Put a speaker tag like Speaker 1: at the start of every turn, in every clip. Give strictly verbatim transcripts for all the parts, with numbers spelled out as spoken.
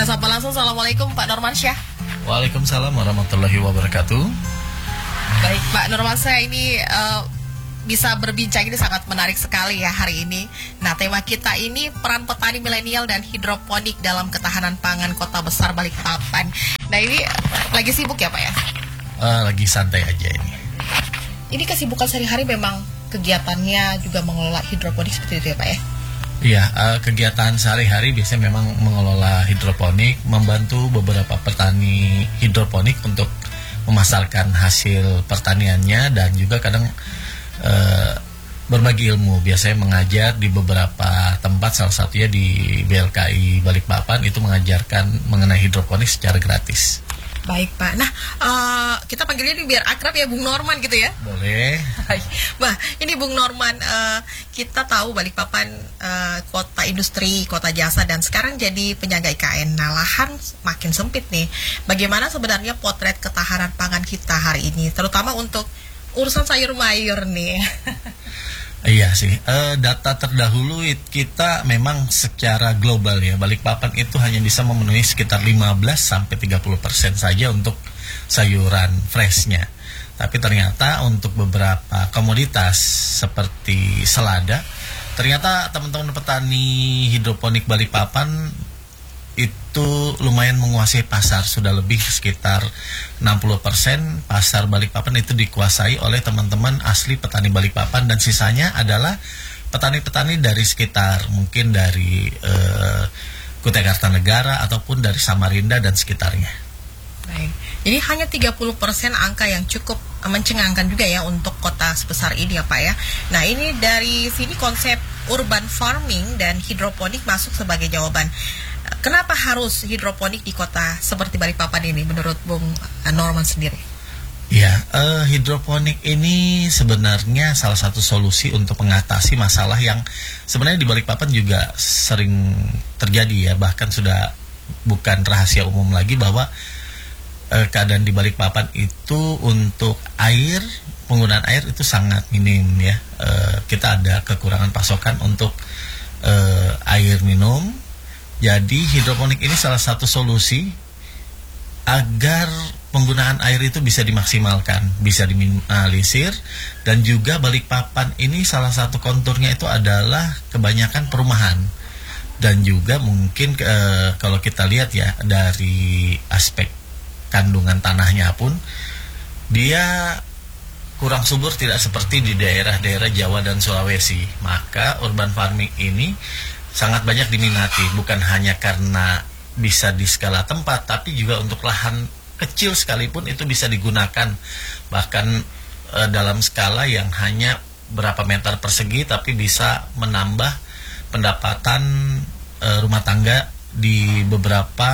Speaker 1: Kita sapa langsung. Assalamualaikum Pak Nurmansyah.
Speaker 2: Waalaikumsalam warahmatullahi wabarakatuh.
Speaker 1: Baik Pak Nurmansyah, ini uh, bisa berbincang, ini sangat menarik sekali ya hari ini. Nah, tema kita ini peran petani milenial dan hidroponik dalam ketahanan pangan Kota Besar Balikpapan. Nah, ini lagi sibuk ya Pak ya?
Speaker 2: Uh, lagi santai aja ini.
Speaker 1: Ini kesibukan sehari-hari memang kegiatannya juga mengelola hidroponik seperti itu ya Pak ya?
Speaker 2: Iya, uh, kegiatan sehari-hari biasanya memang mengelola hidroponik, membantu beberapa petani hidroponik untuk memasarkan hasil pertaniannya, dan juga kadang uh, berbagi ilmu. Biasanya mengajar di beberapa tempat, salah satunya di B L K I Balikpapan, itu mengajarkan mengenai hidroponik secara gratis.
Speaker 1: Baik Pak, nah uh, kita panggilnya ini biar akrab ya Bung Norman gitu ya.
Speaker 2: Boleh.
Speaker 1: Bah, ini Bung Norman, uh, kita tahu Balikpapan uh, kota industri, kota jasa, dan sekarang jadi penyangga I K N. Nah, lahan makin sempit nih. Bagaimana sebenarnya potret ketahanan pangan kita hari ini, terutama untuk urusan sayur mayur nih?
Speaker 2: Iya sih, e, data terdahulu kita memang secara global ya, Balikpapan itu hanya bisa memenuhi sekitar lima belas sampai tiga puluh persen saja untuk sayuran freshnya. Tapi ternyata untuk beberapa komoditas seperti selada, ternyata teman-teman petani hidroponik Balikpapan itu lumayan menguasai pasar. Sudah lebih sekitar enam puluh persen pasar Balikpapan itu dikuasai oleh teman-teman asli petani Balikpapan, dan sisanya adalah petani-petani dari sekitar, mungkin dari eh, Kutai Kartanegara ataupun dari Samarinda dan sekitarnya.
Speaker 1: Baik. Jadi hanya tiga puluh persen, angka yang cukup mencengangkan juga ya untuk kota sebesar ini ya Pak ya. Nah, ini dari sini konsep urban farming dan hidroponik masuk sebagai jawaban. Kenapa harus hidroponik di kota seperti Balikpapan ini menurut Bung Norman sendiri?
Speaker 2: Ya, uh, hidroponik ini sebenarnya salah satu solusi untuk mengatasi masalah yang sebenarnya di Balikpapan juga sering terjadi ya. Bahkan sudah bukan rahasia umum lagi bahwa uh, keadaan di Balikpapan itu untuk air, penggunaan air itu sangat minim ya. Uh, kita ada kekurangan pasokan untuk uh, air minum. Jadi hidroponik ini salah satu solusi agar penggunaan air itu bisa dimaksimalkan, bisa diminimalisir. Dan juga Balikpapan ini salah satu konturnya itu adalah kebanyakan perumahan. Dan juga mungkin e, kalau kita lihat ya dari aspek kandungan tanahnya pun, dia kurang subur, tidak seperti di daerah-daerah Jawa dan Sulawesi. Maka urban farming ini sangat banyak diminati, bukan hanya karena bisa di skala tempat, tapi juga untuk lahan kecil sekalipun itu bisa digunakan. Bahkan e, dalam skala yang hanya berapa meter persegi, tapi bisa menambah pendapatan e, rumah tangga di beberapa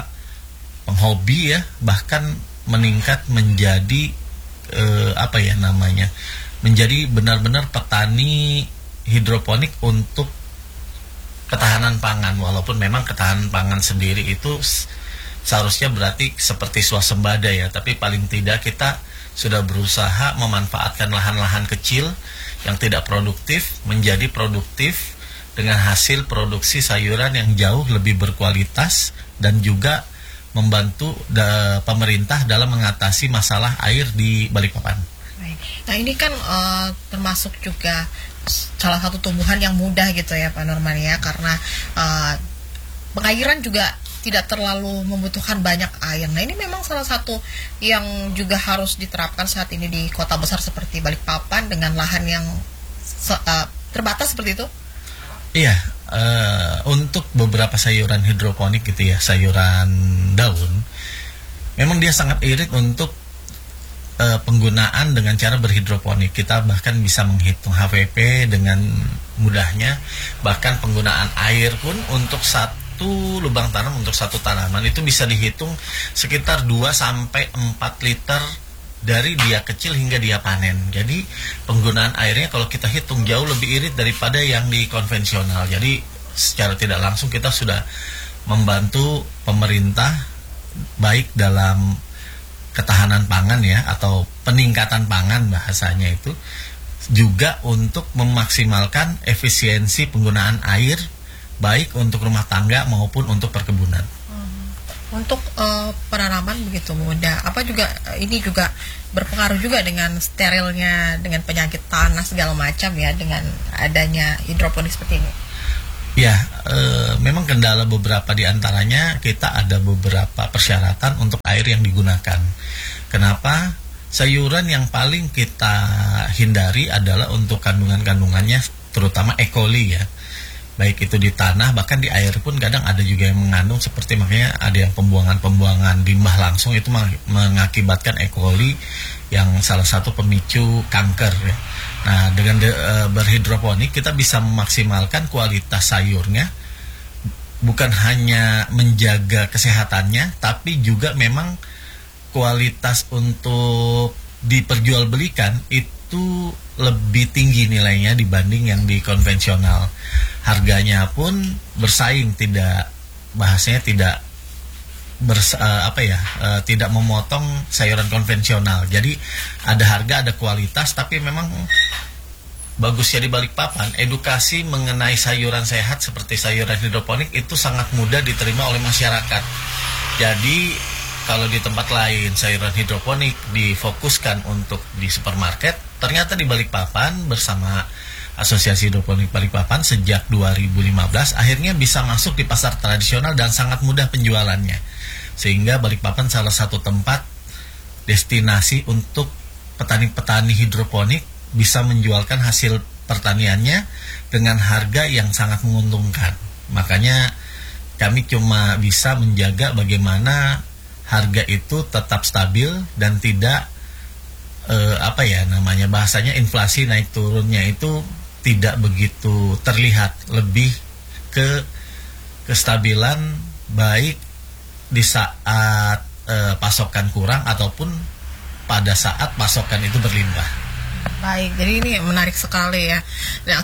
Speaker 2: penghobi ya, bahkan meningkat menjadi e, apa ya namanya, menjadi benar-benar petani hidroponik untuk ketahanan pangan. Walaupun memang ketahanan pangan sendiri itu seharusnya berarti seperti swasembada ya, tapi paling tidak kita sudah berusaha memanfaatkan lahan-lahan kecil yang tidak produktif menjadi produktif dengan hasil produksi sayuran yang jauh lebih berkualitas, dan juga membantu da, pemerintah dalam mengatasi masalah air di Balikpapan.
Speaker 1: Nah, ini kan uh, termasuk juga salah satu tumbuhan yang mudah gitu ya Pak Norman ya, karena uh, pengairan juga tidak terlalu membutuhkan banyak air. Nah, ini memang salah satu yang juga harus diterapkan saat ini di kota besar seperti Balikpapan dengan lahan yang uh, terbatas seperti itu.
Speaker 2: Iya, uh, untuk beberapa sayuran hidroponik gitu ya, sayuran daun, memang dia sangat irit untuk Uh, penggunaan dengan cara berhidroponik. Kita bahkan bisa menghitung H V P dengan mudahnya. Bahkan penggunaan air pun untuk satu lubang tanam, untuk satu tanaman itu bisa dihitung sekitar dua sampai empat liter dari dia kecil hingga dia panen. Jadi penggunaan airnya kalau kita hitung jauh lebih irit daripada yang di konvensional. Jadi secara tidak langsung kita sudah membantu pemerintah baik dalam ketahanan pangan ya, atau peningkatan pangan bahasanya itu, juga untuk memaksimalkan efisiensi penggunaan air baik untuk rumah tangga maupun untuk perkebunan.
Speaker 1: Hmm. untuk uh, penanaman begitu mudah. Apa juga uh, ini juga berpengaruh juga dengan sterilnya, dengan penyakit tanah segala macam ya, dengan adanya hidroponik seperti ini.
Speaker 2: Ya, e, memang kendala beberapa di antaranya kita ada beberapa persyaratan untuk air yang digunakan. Kenapa? Sayuran yang paling kita hindari adalah untuk kandungan-kandungannya, terutama E. coli ya. Baik itu di tanah, bahkan di air pun kadang ada juga yang mengandung, seperti makanya ada yang pembuangan-pembuangan limbah langsung itu mengakibatkan E. coli yang salah satu pemicu kanker ya. Nah, dengan de, e, berhidroponik kita bisa memaksimalkan kualitas sayurnya, bukan hanya menjaga kesehatannya, tapi juga memang kualitas untuk diperjualbelikan itu lebih tinggi nilainya dibanding yang di konvensional. Harganya pun bersaing, tidak bahasanya tidak Bers, uh, apa ya uh, tidak memotong sayuran konvensional. Jadi ada harga, ada kualitas, tapi memang bagusnya di Balikpapan edukasi mengenai sayuran sehat seperti sayuran hidroponik itu sangat mudah diterima oleh masyarakat. Jadi kalau di tempat lain sayuran hidroponik difokuskan untuk di supermarket, ternyata di Balikpapan bersama Asosiasi Hidroponik Balikpapan sejak dua ribu lima belas akhirnya bisa masuk di pasar tradisional dan sangat mudah penjualannya. Sehingga Balikpapan salah satu tempat destinasi untuk petani-petani hidroponik bisa menjualkan hasil pertaniannya dengan harga yang sangat menguntungkan. Makanya kami cuma bisa menjaga bagaimana harga itu tetap stabil dan tidak eh, apa ya namanya bahasanya inflasi naik turunnya itu tidak begitu terlihat, lebih ke kestabilan baik di saat e, pasokan kurang ataupun pada saat pasokan itu berlimpah.
Speaker 1: Baik, jadi ini menarik sekali ya. Nah,